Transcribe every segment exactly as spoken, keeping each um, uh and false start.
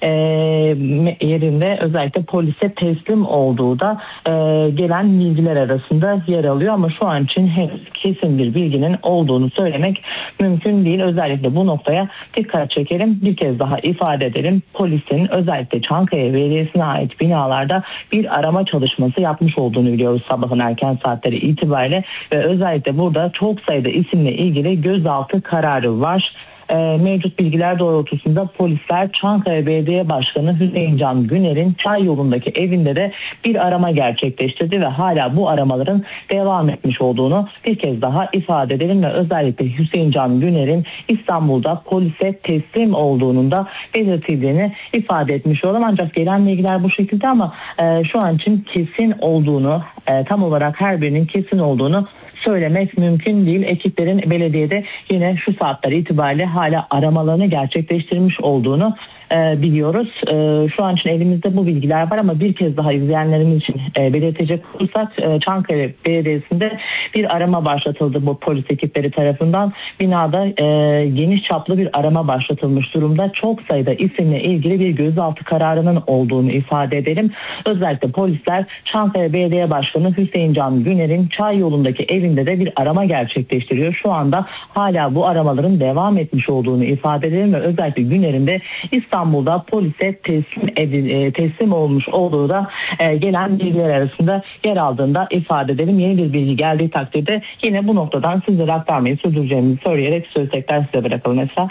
e, yerinde özellikle polise teslim olduğu da e, gelen bilgiler arasında yer alıyor ama şu an için henüz kesin bir bilginin olduğunu söylemek mümkün değil. Özellikle bu noktaya dikkat çekelim. Bir kez daha ifade edelim. Polisin özellikle Çankaya Belediyesi'ne ait binalarda bir arama çalışması yapmış olduğunu biliyoruz sabahın erken saatleri itibariyle ve özellikle burada çok sayıda isimle ilgili gözaltı kararı var. E, mevcut bilgiler doğrultusunda polisler Çankaya Belediye Başkanı Hüseyin Can Güner'in Çay yolundaki evinde de bir arama gerçekleştirdi ve hala bu aramaların devam etmiş olduğunu bir kez daha ifade edelim ve özellikle Hüseyin Can Güner'in İstanbul'da polise teslim olduğunun da belirtildiğini ifade etmiş olalım. Ancak gelen bilgiler bu şekilde ama e, şu an için kesin olduğunu, e, tam olarak her birinin kesin olduğunu söylemek mümkün değil. Ekiplerin belediyede yine şu saatler itibariyle hala aramalarını gerçekleştirmiş olduğunu e, biliyoruz. E, şu an için elimizde bu bilgiler var ama bir kez daha izleyenlerimiz için e, belirtecek olursak e, Çankaya Belediyesi'nde bir arama başlatıldı bu polis ekipleri tarafından. Binada e, geniş çaplı bir arama başlatılmış durumda. Çok sayıda isimle ilgili bir gözaltı kararının olduğunu ifade edelim. Özellikle polisler Çankaya Belediye Başkanı Hüseyin Can Güner'in Çay yolundaki evinde de bir arama gerçekleştiriyor. Şu anda hala bu aramaların devam etmiş olduğunu ifade edelim ve özellikle Güner'in de İstanbul'da polise teslim edil, teslim olmuş olduğu da e, gelen bilgiler arasında yer aldığında ifade edelim. Yeni bir bilgi geldiği takdirde yine bu noktadan sizlere aktarmayı sürdüreceğimizi söyleyerek sözü tekrar size bırakalım Esra.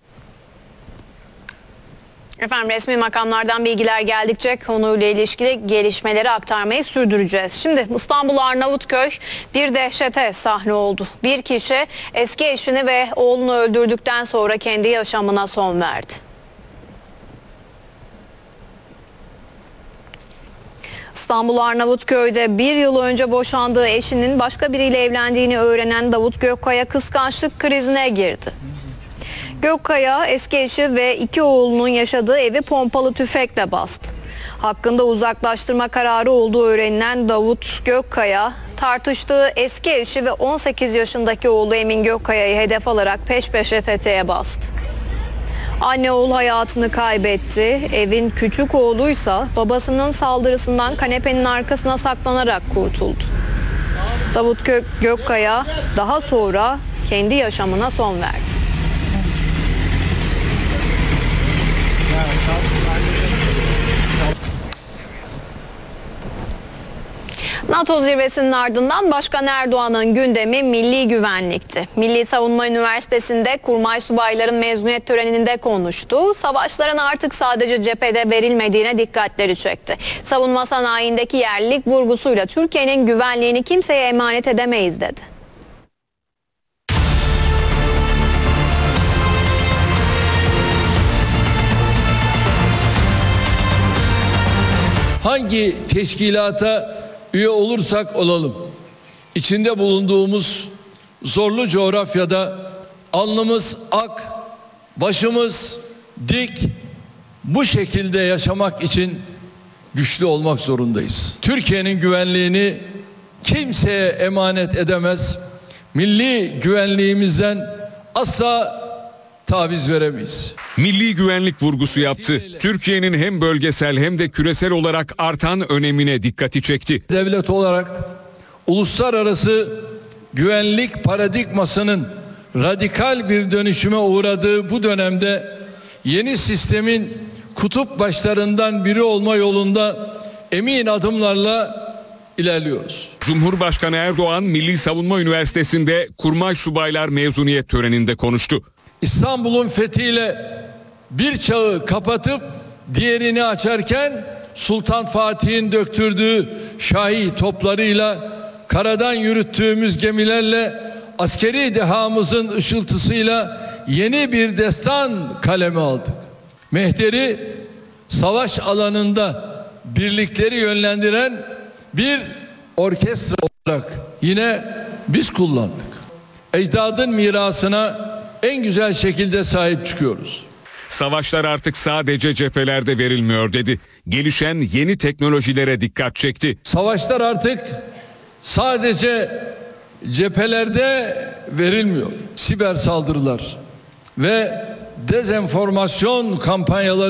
Efendim resmi makamlardan bilgiler geldikçe konuyla ilişkili gelişmeleri aktarmayı sürdüreceğiz. Şimdi İstanbul Arnavutköy bir dehşete sahne oldu. Bir kişi eski eşini ve oğlunu öldürdükten sonra kendi yaşamına son verdi. İstanbul Arnavutköy'de bir yıl önce boşandığı eşinin başka biriyle evlendiğini öğrenen Davut Gökkaya kıskançlık krizine girdi. Gökkaya eski eşi ve iki oğlunun yaşadığı evi pompalı tüfekle bastı. Hakkında uzaklaştırma kararı olduğu öğrenilen Davut Gökkaya tartıştığı eski eşi ve on sekiz yaşındaki oğlu Emin Gökkaya'yı hedef alarak peş peşe tetiğe bastı. Anne oğul hayatını kaybetti. Evin küçük oğluysa babasının saldırısından kanepenin arkasına saklanarak kurtuldu. Davut Gök Gökkaya daha sonra kendi yaşamına son verdi. NATO zirvesinin ardından Başkan Erdoğan'ın gündemi milli güvenlikti. Milli Savunma Üniversitesi'nde kurmay subayların mezuniyet töreninde konuştu. Savaşların artık sadece cephede verilmediğine dikkatleri çekti. Savunma sanayindeki yerlilik vurgusuyla Türkiye'nin güvenliğini kimseye emanet edemeyiz dedi. Hangi teşkilata üye olursak olalım, içinde bulunduğumuz zorlu coğrafyada alnımız ak, başımız dik, bu şekilde yaşamak için güçlü olmak zorundayız. Türkiye'nin güvenliğini kimseye emanet edemez, milli güvenliğimizden asla taviz veremeyiz. Milli güvenlik vurgusu yaptı. Türkiye'nin hem bölgesel hem de küresel olarak artan önemine dikkati çekti. Devlet olarak uluslararası güvenlik paradigmasının radikal bir dönüşüme uğradığı bu dönemde yeni sistemin kutup başlarından biri olma yolunda emin adımlarla ilerliyoruz. Cumhurbaşkanı Erdoğan Milli Savunma Üniversitesi'nde kurmay subaylar mezuniyet töreninde konuştu. İstanbul'un fethiyle bir çağı kapatıp diğerini açarken Sultan Fatih'in döktürdüğü şahi toplarıyla, karadan yürüttüğümüz gemilerle, askeri dehamızın ışıltısıyla yeni bir destan kaleme aldık. Mehderi savaş alanında birlikleri yönlendiren bir orkestra olarak yine biz kullandık. Ecdadın mirasına en güzel şekilde sahip çıkıyoruz. Savaşlar artık sadece cephelerde verilmiyor dedi. Gelişen yeni teknolojilere dikkat çekti. Savaşlar artık sadece cephelerde verilmiyor. Siber saldırılar ve dezenformasyon kampanyaları